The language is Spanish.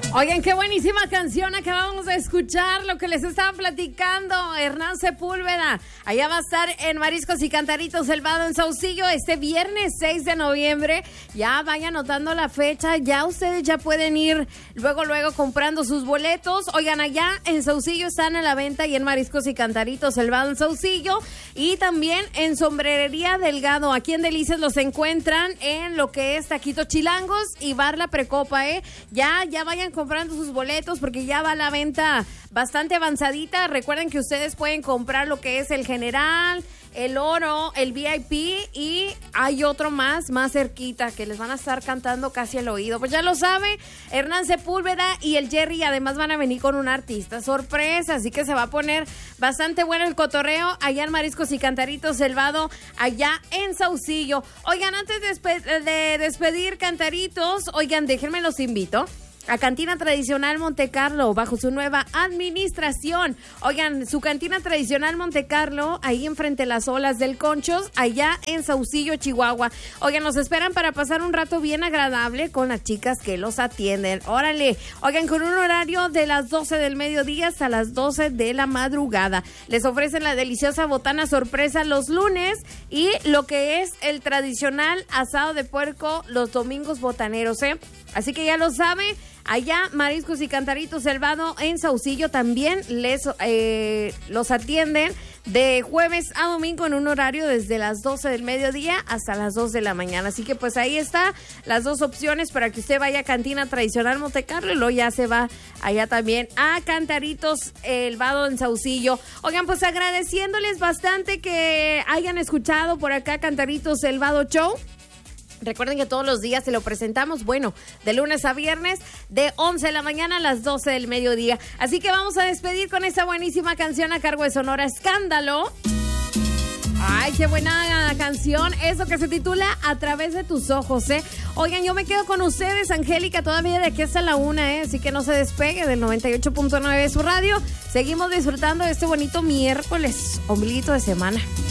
Oigan, qué buenísima canción acabamos de escuchar, lo que les estaba platicando, Hernán Sepúlveda. Allá va a estar en Mariscos y Cantaritos El Vado en Saucillo este viernes 6 de noviembre. Ya vayan anotando la fecha, ya ustedes ya pueden ir luego comprando sus boletos. Oigan, allá en Saucillo están a la venta y en Mariscos y Cantaritos El Vado en Saucillo. Y también en Sombrerería Delgado, aquí en Delicias los encuentran en lo que es Taquito Chilangos y Bar La Precopa, Ya vayan comprando sus boletos porque ya va la venta bastante avanzadita. Recuerden que ustedes pueden comprar lo que es el General, el Oro, el VIP y hay otro más cerquita que les van a estar cantando casi al oído. Pues ya lo sabe, Hernán Sepúlveda y el Jerry además van a venir con un artista sorpresa, así que se va a poner bastante bueno el cotorreo allá en Mariscos y Cantaritos El Vado, allá en Saucillo. Oigan, antes de despedir Cantaritos, oigan, déjenme los invito a Cantina Tradicional Montecarlo, bajo su nueva administración. Oigan, su Cantina Tradicional Montecarlo, ahí enfrente de las olas del Conchos, allá en Saucillo, Chihuahua. Oigan, nos esperan para pasar un rato bien agradable con las chicas que los atienden. Órale, oigan, con un horario de las 12 del mediodía hasta las 12 de la madrugada. Les ofrecen la deliciosa botana sorpresa los lunes y lo que es el tradicional asado de puerco los domingos botaneros, Así que ya lo sabe, allá Mariscos y Cantaritos El Vado en Saucillo también los atienden de jueves a domingo en un horario desde las 12 del mediodía hasta las 2 de la mañana. Así que pues ahí está las dos opciones para que usted vaya a Cantina Tradicional Montecarlo y luego ya se va allá también a Cantaritos El Vado en Saucillo. Oigan, pues agradeciéndoles bastante que hayan escuchado por acá Cantaritos El Vado Show. Recuerden que todos los días se lo presentamos, de lunes a viernes, de 11 de la mañana a las 12 del mediodía. Así que vamos a despedir con esta buenísima canción a cargo de Sonora Escándalo. Ay, qué buena canción, eso que se titula A Través de Tus Ojos, Oigan, yo me quedo con ustedes, Angélica, todavía de aquí hasta la 1, Así que no se despegue del 98.9 de su radio. Seguimos disfrutando de este bonito miércoles, ombliguito de semana.